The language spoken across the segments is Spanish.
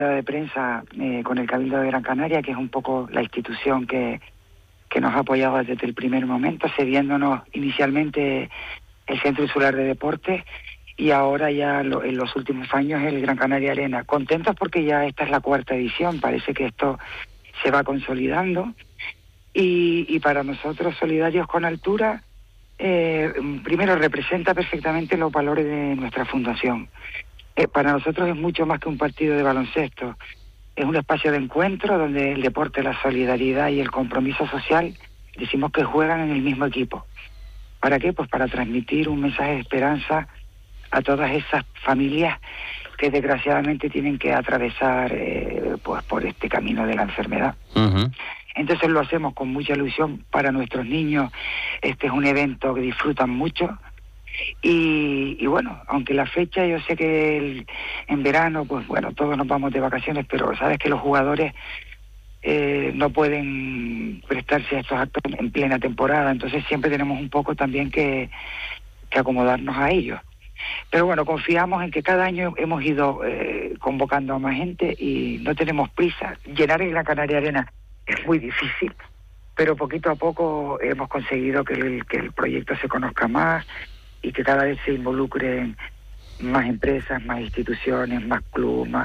de prensa con el Cabildo de Gran Canaria, que es un poco la institución que nos ha apoyado desde el primer momento, cediéndonos inicialmente el Centro Insular de Deportes y ahora ya en los últimos años el Gran Canaria Arena. Contentos porque ya esta es la 4ª edición, parece que esto se va consolidando y para nosotros, solidarios con altura, primero representa perfectamente los valores de nuestra fundación. Para nosotros es mucho más que un partido de baloncesto. Es un espacio de encuentro donde el deporte, la solidaridad y el compromiso social decimos que juegan en el mismo equipo. ¿Para qué? Pues para transmitir un mensaje de esperanza a todas esas familias que desgraciadamente tienen que atravesar pues por este camino de la enfermedad. Uh-huh. Entonces lo hacemos con mucha ilusión para nuestros niños. Este es un evento que disfrutan mucho. Y bueno, aunque la fecha, yo sé que en verano, pues bueno, todos nos vamos de vacaciones, pero sabes que los jugadores no pueden prestarse a estos actos en plena temporada, entonces siempre tenemos un poco también que acomodarnos a ellos. Pero bueno, confiamos en que cada año hemos ido convocando a más gente y no tenemos prisa. Llenar el Gran Canaria Arena es muy difícil, pero poquito a poco hemos conseguido que el proyecto se conozca más y que cada vez se involucren más empresas, más instituciones, más clubes,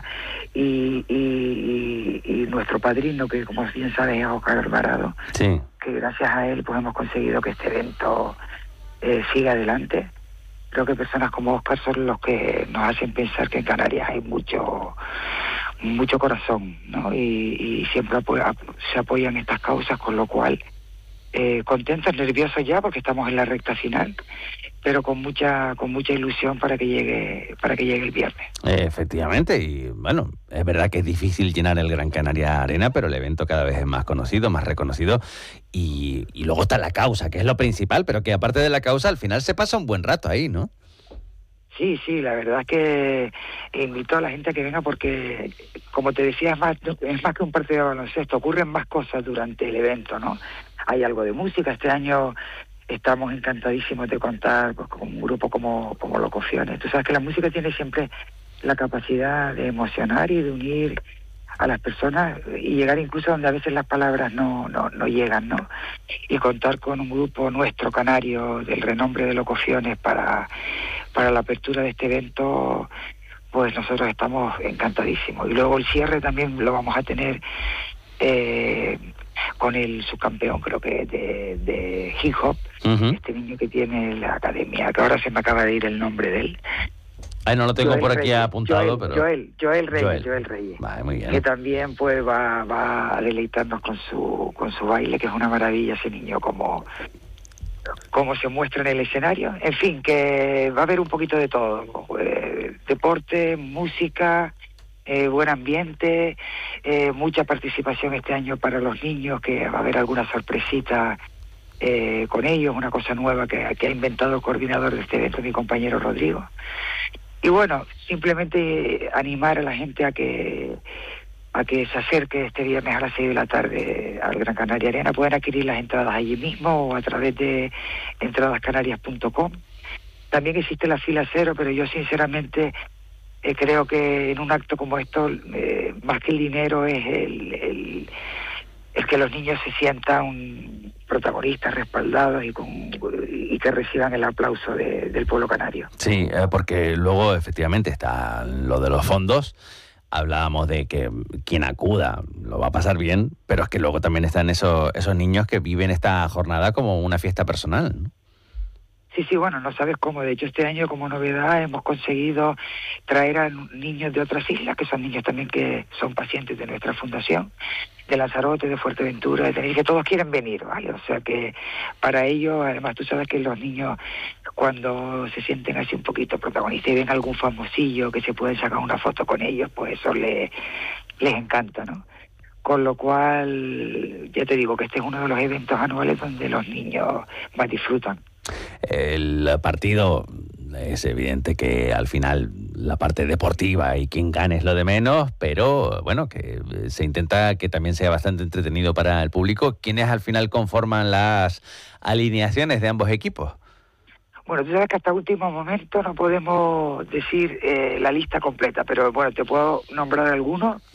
y nuestro padrino, que como bien sabes es Óscar Alvarado, sí, que gracias a él pues hemos conseguido que este evento siga adelante. Creo que personas como Óscar son los que nos hacen pensar que en Canarias hay mucho corazón, ¿no? Y siempre se apoyan estas causas, con lo cual contentos, nerviosos ya porque estamos en la recta final, pero con mucha ilusión para que llegue el viernes. Efectivamente, y bueno, es verdad que es difícil llenar el Gran Canaria Arena, pero el evento cada vez es más conocido, más reconocido, y luego está la causa, que es lo principal, pero que aparte de la causa, al final se pasa un buen rato ahí, ¿no? Sí, la verdad es que invito a la gente a que venga porque, como te decía, es más que un partido de baloncesto, ocurren más cosas durante el evento, ¿no? Hay algo de música. Este año estamos encantadísimos de contar pues, con un grupo como Locociones. Tú sabes que la música tiene siempre la capacidad de emocionar y de unir a las personas y llegar incluso donde a veces las palabras no llegan, ¿no? Y contar con un grupo nuestro canario del renombre de Locociones para la apertura de este evento, pues nosotros estamos encantadísimos. Y luego el cierre también lo vamos a tener con el subcampeón, creo que de hip hop, Uh-huh. este niño que tiene la academia, que ahora se me acaba de ir el nombre de él. Ay, no lo tengo Joel por aquí Reyes, apuntado, pero... Joel Reyes. Vale, muy bien. Que también pues va a deleitarnos con su baile, que es una maravilla ese niño, como se muestra en el escenario. En fin, que va a haber un poquito de todo, deporte, música, buen ambiente, mucha participación este año para los niños, que va a haber alguna sorpresita con ellos, una cosa nueva que ha inventado el coordinador de este evento, mi compañero Rodrigo. Y bueno, simplemente animar a la gente a que se acerque este viernes a las 6 de la tarde al Gran Canaria Arena. Pueden adquirir las entradas allí mismo o a través de entradascanarias.com. También existe la fila cero, pero yo sinceramente creo que en un acto como esto, más que el dinero, es el que los niños se sientan protagonistas, respaldados y que reciban el aplauso del pueblo canario. Sí, porque luego efectivamente está lo de los fondos. Hablábamos de que quien acuda lo va a pasar bien, pero es que luego también están esos niños que viven esta jornada como una fiesta personal, ¿no? Sí, bueno, no sabes cómo. De hecho, este año, como novedad, hemos conseguido traer a niños de otras islas, que son niños también que son pacientes de nuestra fundación, de Lanzarote, de Fuerteventura, de Tenerife, que todos quieren venir, ¿vale? O sea que para ellos, además, tú sabes que los niños, cuando se sienten así un poquito protagonistas y ven algún famosillo que se puede sacar una foto con ellos, pues eso les encanta, ¿no? Con lo cual, ya te digo que este es uno de los eventos anuales donde los niños más disfrutan. El partido es evidente que al final la parte deportiva y quien gane es lo de menos, pero bueno, que se intenta que también sea bastante entretenido para el público. ¿Quiénes al final conforman las alineaciones de ambos equipos? Bueno, tú sabes que hasta último momento no podemos decir la lista completa, pero bueno, te puedo nombrar algunos.